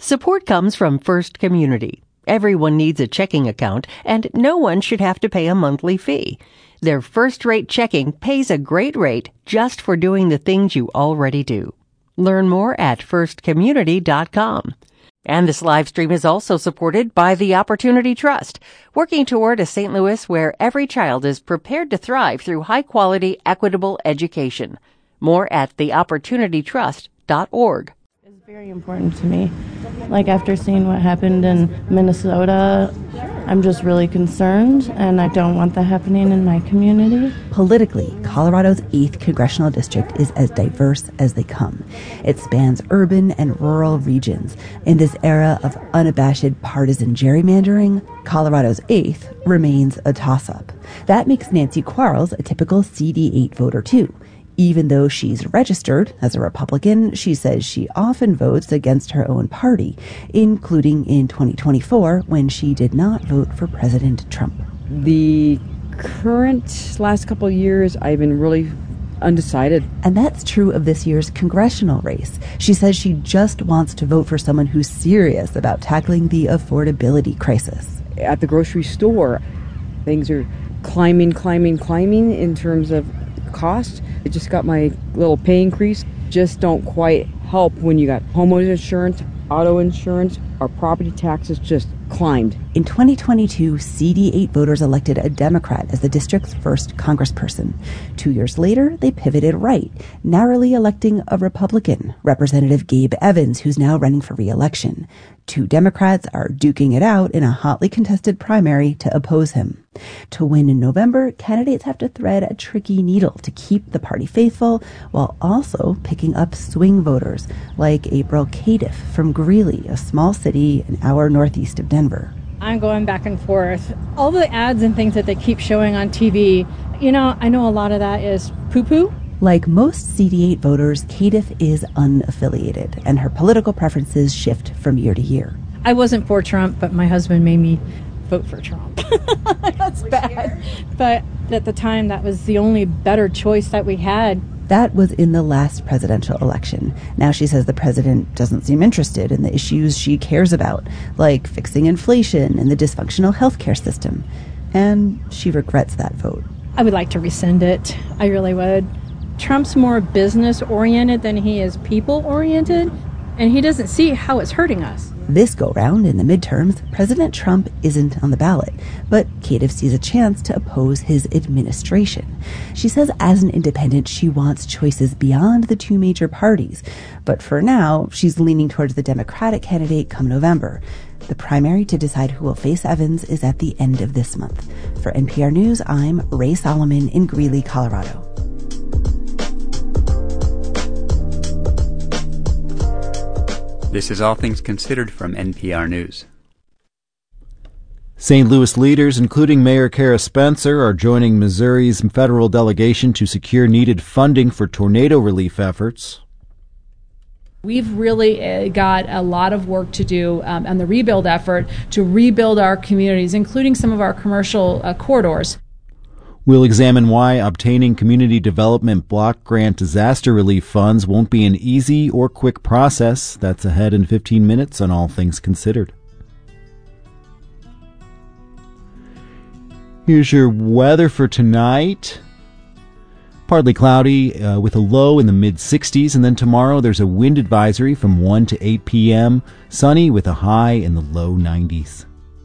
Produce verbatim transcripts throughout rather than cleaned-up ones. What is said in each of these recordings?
Support comes from First Community. Everyone needs a checking account, and no one should have to pay a monthly fee. Their first-rate checking pays a great rate just for doing the things you already do. Learn more at first community dot com. And this live stream is also supported by the Opportunity Trust, working toward a Saint Louis where every child is prepared to thrive through high-quality, equitable education. More at the opportunity trust dot org. It's very important to me. Like, after seeing what happened in Minnesota, I'm just really concerned, and I don't want that happening in my community. Politically, Colorado's eighth congressional district is as diverse as they come. It spans urban and rural regions. In this era of unabashed partisan gerrymandering, Colorado's eighth remains a toss-up. That makes Nancy Quarles a typical C D eight voter, too. Even though she's registered as a Republican, she says she often votes against her own party, including in twenty twenty-four when she did not vote for President Trump. The current last couple of years, I've been really undecided. And that's true of this year's congressional race. She says she just wants to vote for someone who's serious about tackling the affordability crisis. At the grocery store, things are climbing, climbing, climbing in terms of cost. I just got my little pay increase. Just don't quite help when you got homeowners insurance, auto insurance, our property taxes just climbed. In twenty twenty-two, C D eight voters elected a Democrat as the district's first congressperson. Two years later, they pivoted right, narrowly electing a Republican, Representative Gabe Evans, who's now running for re-election. Two Democrats are duking it out in a hotly contested primary to oppose him. To win in November, candidates have to thread a tricky needle to keep the party faithful while also picking up swing voters, like April Cadiff from Greeley, a small city an hour northeast of Denver. I'm going back and forth. All the ads and things that they keep showing on T V, you know, I know a lot of that is poo-poo. Like most C D eight voters, Cadiff is unaffiliated, and her political preferences shift from year to year. I wasn't for Trump, but my husband made me vote for Trump. That's bad. But at the time, that was the only better choice that we had. That was in the last presidential election. Now she says the president doesn't seem interested in the issues she cares about, like fixing inflation and the dysfunctional healthcare system. And she regrets that vote. I would like to rescind it. I really would. Trump's more business-oriented than he is people-oriented, and he doesn't see how it's hurting us. This go-round in the midterms, President Trump isn't on the ballot, but Cadiff sees a chance to oppose his administration. She says as an independent, she wants choices beyond the two major parties, but for now, she's leaning towards the Democratic candidate come November. The primary to decide who will face Evans is at the end of this month. For N P R News, I'm Ray Solomon in Greeley, Colorado. This is All Things Considered from N P R News. Saint Louis leaders, including Mayor Kara Spencer, are joining Missouri's federal delegation to secure needed funding for tornado relief efforts. We've really got a lot of work to do um, on the rebuild effort to rebuild our communities, including some of our commercial uh, corridors. We'll examine why obtaining Community Development Block Grant disaster relief funds won't be an easy or quick process. That's ahead in fifteen minutes on All Things Considered. Here's your weather for tonight. Partly cloudy uh, with a low in the mid sixties, and then tomorrow there's a wind advisory from one to eight p.m. Sunny with a high in the low nineties.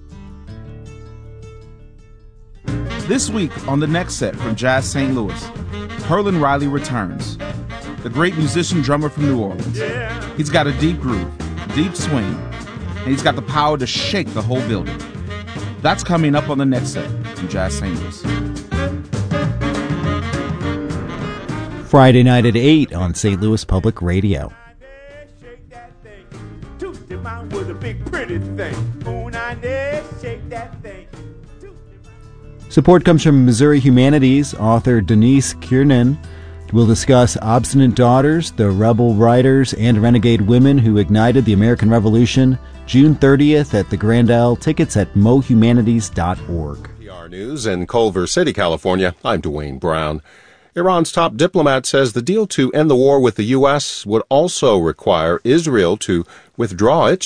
This week on the next set from Jazz Saint Louis, Herlin Riley returns. The great musician drummer from New Orleans. He's got a deep groove, deep swing, and he's got the power to shake the whole building. That's coming up on the next set from Jazz Saint Louis. Friday night at eight on Saint Louis Public Radio. Shake that thing. Toot the mountain with a big pretty thing. Moon on there, shake that thing. Support comes from Missouri Humanities. Author Denise Kiernan will discuss Obstinate Daughters, the rebel writers and renegade women who ignited the American Revolution, June thirtieth at the Grand L. Tickets at mo humanities dot org. P R News in Culver City, California. I'm Dwayne Brown. Iran's top diplomat says the deal to end the war with the U S would also require Israel to withdraw its